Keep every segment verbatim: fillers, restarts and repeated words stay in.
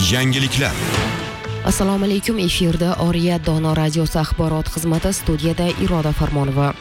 Yangiliklar. Assalomu alaykum, efirda Oriya Dono radiosi axborot xizmati, studiyada Iroda Farmonova.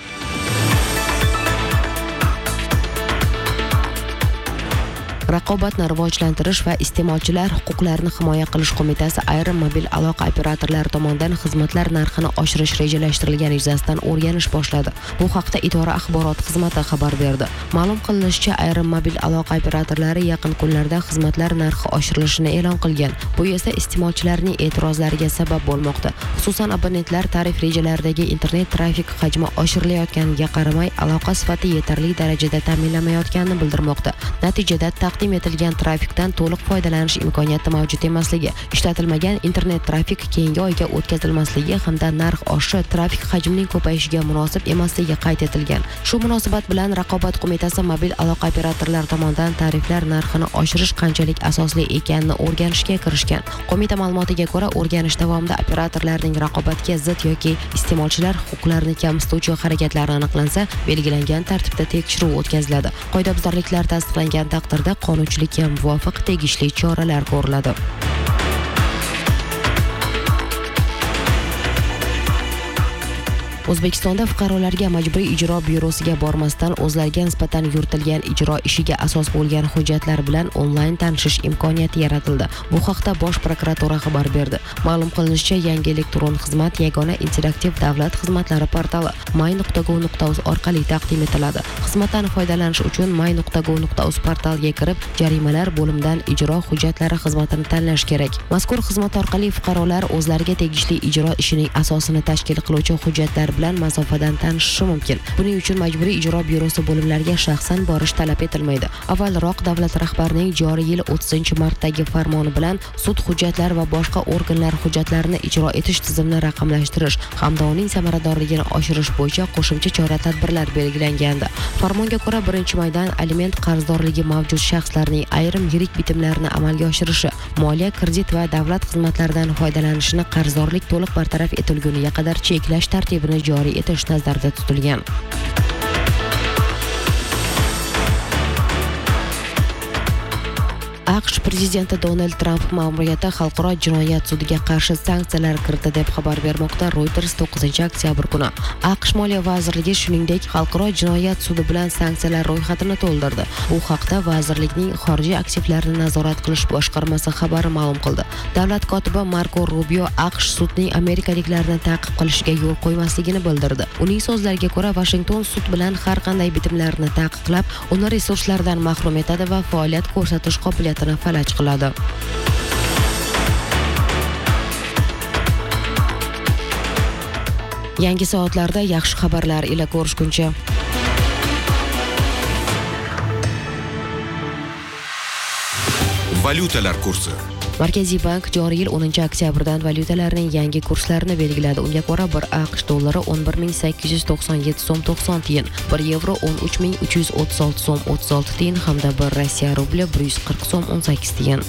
Raqobatni rivojlantirish va iste'molchilar huquqlarini himoya qilish qo'mitasi ayrim mobil aloqa operatorlari tomonidan xizmatlar narxini oshirish rejalashtirilgani yuzasidan o'rganish boshladi. Bu haqda idora axborot xizmati xabar berdi. Ma'lum qilinishicha, ayrim mobil aloqa operatorlari yaqin kunlarda xizmatlar narxi oshirilishini e'lon qilgan. Bu esa iste'molchilarning e'tirozlariga sabab bo'lmoqda. Xususan, abonentlar tarif rejalaridagi internet trafik hajmi oshirilayotganiga qaramay, aloqa sifati yetarli darajada ta'minlanmayotganini bildirmoqda. Natijada taqdim etilgan trafikdan to'liq foydalanish imkoniyati mavjud emasligi, ishlatilmagan internet trafik keyingi oyga o'tkazilmasligi hamda narx oshishi trafik hajmining ko'payishiga munosib emasligi qayd etilgan. Shu munosabat bilan Raqobat qo'mitasi mobil aloqa operatorlari tomonidan tariflar narxini oshirish qanchalik asosli ekanini o'rganishga kirishgan. Qo'mita ma'lumotiga ko'ra, o'rganish davomida operatorlarning raqobatga zid yoki iste'molchilar huquqlarini kamsituvchi harakatlari aniqlansa, belgilangan tartibda tekshiruv o'tkaziladi. Qoidabuzarliklar tasdiqlangan taqdirda qonunchilikka muvofiq tegishli choralar ko'riladi. O'zbekistonda fuqarolarga majburiy ijro byurosiga bormasdan o'zlariga nisbatan yuritilgan ijro ishiga asos bo'lgan hujjatlar bilan onlayn tanishish imkoniyati yaratildi. Bu haqda Bosh prokuratura xabar berdi. Ma'lum qilinishicha, yangi elektron xizmat yagona interaktiv davlat xizmatlari portali may nuqta gov nuqta uz orqali taqdim etiladi. Xizmatdan foydalanish uchun may nuqta gov nuqta uz portaliga kirib, jarimalar bo'limidan ijro hujjatlari xizmatini tanlash kerak. Mazkur xizmat orqali fuqarolar o'zlariga tegishli ijro ishining asosini tashkil qiluvchi hujjatlar bilan masofadan tanishishi mumkin. Buning uchun majburiy ijro byurosi bo'limlariga shaxsan borish talab etilmaydi. Avvalroq davlat rahbarining joriy yil o'ttizinchi martdagi farmoni bilan sud hujjatlari va boshqa organlar hujjatlarini ijro etish tizimini raqamlashtirish hamda uning samaradorligini oshirish bo'yicha qo'shimcha chora-tadbirlar belgilangandi. Farmonga ko'ra, birinchi maydan aliment qarzdorligi mavjud shaxslarning ayrim yirik bitimlarini amalga oshirishi, moliya, kredit va davlat xizmatlaridan foydalanishini qarzdorlik to'liq bartaraf etilguniga qadar cheklash tartibini joriy etish nazarda tutilgan. AQSh prezidenti Donald Tramp ma'muriyati xalqaro jinoyat sudiga qarshi sanksiyalar kiritdi deb xabar bermoqda Reuters to'qqizinchi oktyabr kuni. AQSh Moliya vazirligi shuningdek xalqaro jinoyat sudi bilan sanksiyalar ro'yxatini to'ldirdi. Bu haqda vazirlikning xorijiy aktivlarni nazorat qilish boshqarmasi xabari ma'lum qildi. Davlat kotibi Marko Rubio AQSh sudning amerikaliklarni ta'qib qilishiga yo'l qo'ymasligini bildirdi. Uning so'zlariga ko'ra, Washington sud bilan har qanday bitimlarni taqiqlab, uni resurslardan mahrum etadi va faoliyat ko'rsatish qobiliyatini falaj qiladi. Yangi soatlarda yaxshi xabarlar ila ko'rishguncha. Valyutalar kursi. Markaziy bank joriy yil o'ninchi oktyabrdan valyutalarning yangi kurslarini belgiladi. Unga ko'ra, bir AQSh dollari o'n bir ming sakkiz yuz to'qson yetti so'm to'qson tiyin, bir yevro o'n uch ming uch yuz o'ttiz olti so'm o'ttiz olti tiyin hamda bir Rossiya rubli bir yuz qirq so'm o'n sakkiz tiyin.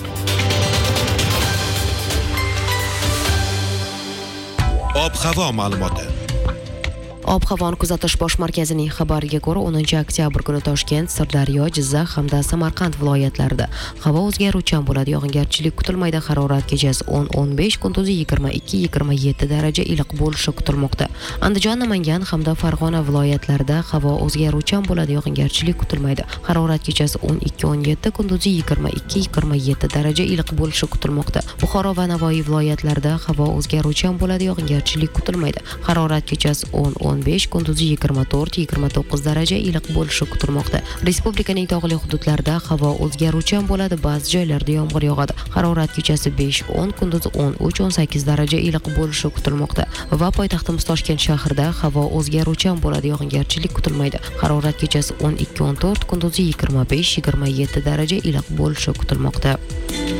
Ob-havo ma'lumoti. Ob-havoni kuzatish bosh markazining xabariga ko'ra, o'ninchi oktyabr kuni Toshkent, Sirdaryo, Jizzax hamda Samarqand viloyatlarida havo o'zgaruvchan bo'ladi. Yog'ingarchilik kutilmaydi. Harorat kechasi o'n o'n besh, kunduzi yigirma ikki yigirma yetti daraja iliq bo'lishi kutilmoqda. Andijon, Namangan hamda Farg'ona viloyatlarida havo o'zgaruvchan bo'ladi. Yog'ingarchilik kutilmaydi. Harorat kechasi o'n ikki o'n yetti, kunduzi yigirma ikki yigirma yetti daraja iliq bo'lishi kutilmoqda. Buxoro va Navoiy viloyatlarida havo o'zgaruvchan bo'ladi. Yog'ingarchilik kutilmaydi. Harorat kechasi o'n o'n besh, kunduzi yigirma to'rt yigirma to'qqiz daraja iliq bo'lishi kutilmoqda. Respublikaning tog'li hududlarida havo o'zgaruvchan bo'ladi. Ba'zi joylarda yomg'ir yog'adi. Harorat kechasi besh o'n, kunduzi o'n uch o'n sakkiz daraja iliq bo'lishi kutilmoqda. Va poytaxtimiz Toshkent shahrida havo o'zgaruvchan bo'ladi. Yog'ingarchilik kutilmaydi. Harorat kechasi o'n ikki o'n to'rt, kunduzi yigirma besh yigirma yetti daraja iliq bo'lishi kutilmoqda.